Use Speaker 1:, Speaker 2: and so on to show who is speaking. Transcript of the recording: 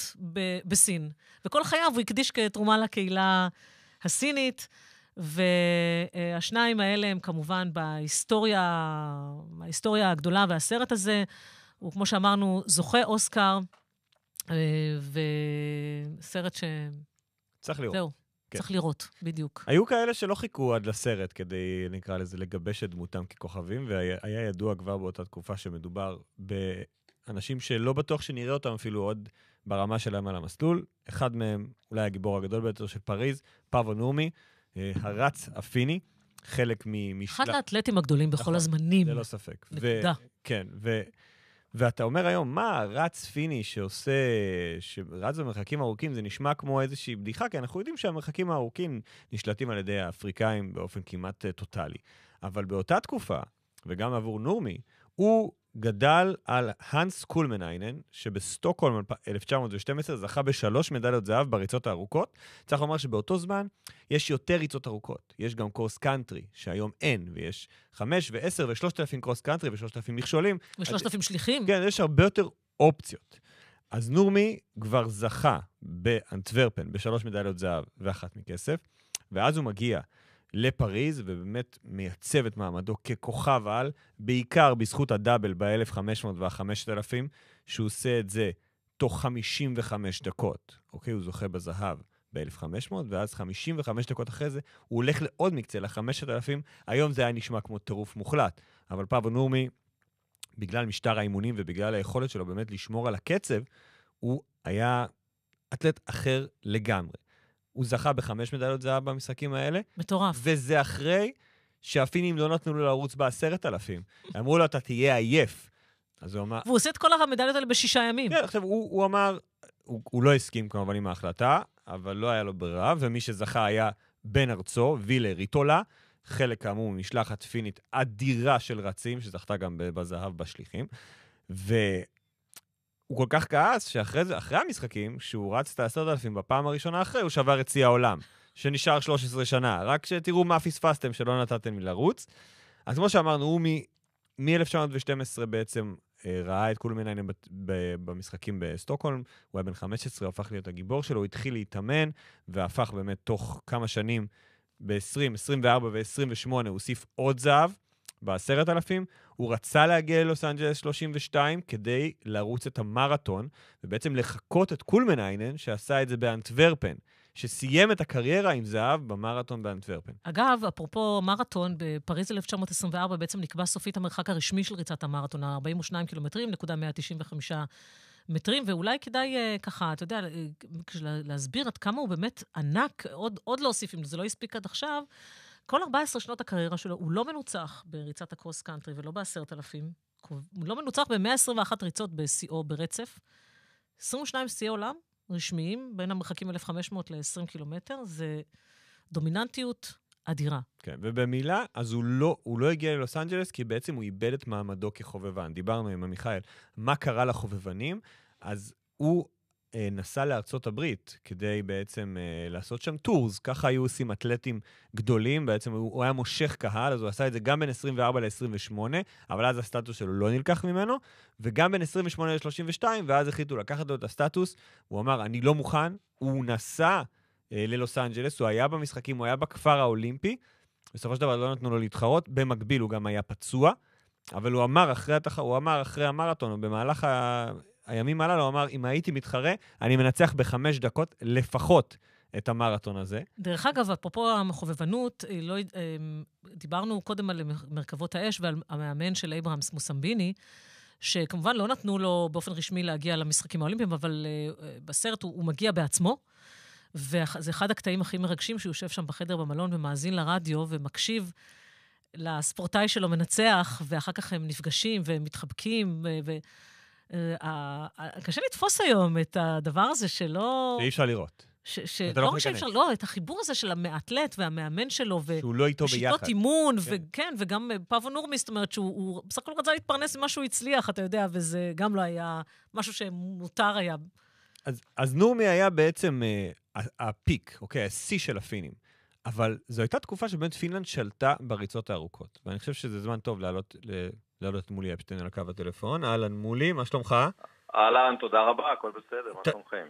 Speaker 1: בסין. וכל חייו הוא הקדיש כתרומה לקהילה הסינית, והשניים האלה הם כמובן בהיסטוריה הגדולה, והסרט הזה הוא, כמו שאמרנו, זוכה אוסקר, וסרט
Speaker 2: צריך לראות.
Speaker 1: זהו, צריך לראות, בדיוק.
Speaker 2: היו כאלה שלא חיכו עד לסרט כדי, נקרא לזה, לגבש את דמותם ככוכבים, והיה ידוע כבר באותה תקופה שמדובר באנשים שלא בטוח שנראה אותם אפילו עוד ברמה שלהם על המסלול. אחד מהם, אולי הגיבור הגדול ביותר של פריז, פאבו נורמי, הרץ הפיני, חלק
Speaker 1: אחד האתלטים הגדולים בכל הזמנים.
Speaker 2: זה לא ספק.
Speaker 1: נקודה.
Speaker 2: כן, ואתה אומר היום, מה, רץ פיני שרץ במרחקים ארוכים, זה נשמע כמו איזושהי בדיחה, כי אנחנו יודעים שהמרחקים הארוכים נשלטים על ידי האפריקאים באופן כמעט טוטלי. אבל באותה תקופה, וגם עבור נורמי, הוא גדל על הנס קולמניינן, שבסטוקהולם 1912 זכה ב3 מדליות זהב בריצות הארוכות. צריך לומר שבאותו זמן יש יותר ריצות ארוכות. יש גם קורס קאנטרי, שהיום אין, ויש 5 ו10 ו3,000 קורס קאנטרי ו3,000 מכשולים.
Speaker 1: ו3,000 שליחים.
Speaker 2: כן, יש הרבה יותר אופציות. אז נורמי כבר זכה באנטוורפן ב3 מדליות זהב ואחת מכסף, ואז הוא מגיע לפריז, ובאמת מייצב את מעמדו ככוכב על, בעיקר בזכות הדאבל ב-1500 וה-5000, שהוא עושה את זה תוך 55 דקות. אוקיי, הוא זוכה בזהב ב-1500, ואז 55 דקות אחרי זה, הוא הולך לעוד מקצה, ל-5000. היום זה היה נשמע כמו טירוף מוחלט. אבל פאבו נורמי, בגלל משטר האימונים ובגלל היכולת שלו באמת לשמור על הקצב, הוא היה אתלט אחר לגמרי. הוא זכה ב5 מדליות זהב במשחקים האלה.
Speaker 1: מטורף.
Speaker 2: וזה אחרי שהפינים לא נתנו לו לרוץ ב10,000. אמרו לו, אתה תהיה עייף. אז הוא אמר...
Speaker 1: והוא עושה את כל המדליות האלה ב6 ימים.
Speaker 2: כן, עכשיו, הוא אמר, הוא לא הסכים כמובן עם ההחלטה, אבל לא היה לו ברירה, ומי שזכה היה בן ארצו, וילה ריטולה, חלק כאמור משלחת פינית אדירה של רצים, שזכתה גם בזהב בשליחים. הוא כל כך כעס שאחרי זה, אחרי המשחקים, שהוא רץ את 10,000 בפעם הראשונה אחרי, הוא שבר את שיא העולם, שנשאר 13 שנה. רק שתראו מה פספסתם שלא נתתם לי לרוץ. אז כמו שאמרנו, הוא מ-1912 בעצם ראה את קולמניינן במשחקים בסטוקהולם, הוא היה בן 15, הוא הפך להיות הגיבור שלו, הוא התחיל להתאמן, והפך באמת תוך כמה שנים, ב-20, 24 ו-28, הוא הוסיף עוד זהב, ב10,000, הוא רצה להגיע ללוס אנג'לס 32 כדי לרוץ את המרתון, ובעצם לחכות את קולמניינן שעשה את זה באנטוורפן, שסיים את הקריירה עם זהב במרתון באנטוורפן.
Speaker 1: אגב, אפרופו מרתון, בפריז 1924 בעצם נקבע סופית המרחק הרשמי של ריצת המרתון, 42 קילומטרים, נקודה 195 מטרים, ואולי כדאי ככה, אתה יודע, להסביר עד כמה הוא באמת ענק, עוד להוסיף, אם זה לא הספיק עד עכשיו, כל 14 שנות הקריירה שלו, הוא לא מנוצח בריצת הקרוס קאנטרי, ולא ב10,000. הוא לא מנוצח ב-121 ריצות ב-CO ברצף. 22 שיאי עולם רשמיים, בין המרחקים 1,500 ל-20 קילומטר, זה דומיננטיות אדירה.
Speaker 2: כן, ובמילה, אז הוא לא הגיע ללוס אנג'לס, כי בעצם הוא איבד את מעמדו כחובבן. דיברנו עם מיכאל, מה קרה לחובבנים? אז הוא נסע לארצות הברית, כדי בעצם לעשות שם טורס, ככה היו עושים אתלטים גדולים, בעצם הוא היה מושך קהל, אז הוא עשה את זה גם בין 24 ל-28, אבל אז הסטטוס שלו לא נלקח ממנו, וגם בין 28 ל-32, ואז החליטו לקחת לו את הסטטוס, הוא אמר, אני לא מוכן, הוא נסע ללוס אנג'לס, הוא היה במשחקים, הוא היה בכפר האולימפי, בסופו של דבר לא נתנו לו להתחרות, במקביל הוא גם היה פצוע, אבל הוא אמר אחרי המרתון, ובמהלך הימים הללו, הוא אמר, אם הייתי מתחרה, אני מנצח ב5 דקות לפחות את המרתון הזה.
Speaker 1: דרך אגב, אפרופו המחובבנות, דיברנו קודם על מרכבות האש ועל המאמן של אברהמס מוסמביני, שכמובן לא נתנו לו באופן רשמי להגיע למשחקים האולימפיים, אבל בסרט הוא מגיע בעצמו, וזה אחד הקטעים הכי מרגשים, שהוא יושב שם בחדר במלון ומאזין לרדיו ומקשיב לספורטאי שלו מנצח, ואחר כך הם נפגשים ומתחבקים, קשה לתפוס היום את הדבר הזה שלא...
Speaker 2: שאי אפשר לראות.
Speaker 1: לא רק שאפשר, לא, את החיבור הזה של האתלט והמאמן שלו,
Speaker 2: שהוא לא איתו ביחד.
Speaker 1: ושיטות אימון, וכן, וגם פאבו נורמי, זאת אומרת שהוא בסך הכל רצה להתפרנס ממה שהוא הצליח, אתה יודע, וזה גם לא היה משהו שמותר היה.
Speaker 2: אז נורמי היה בעצם הפיק, אוקיי, השיא של הפינים. אבל זו הייתה תקופה שבאמת פינלנד שלטה בריצות הארוכות. ואני חושב שזה זמן טוב לעלות מולי אפשטיין על הקו הטלפון. אהלן מולי, מה שלומך?
Speaker 3: אהלן, תודה רבה, הכל בסדר, מה שלומכם?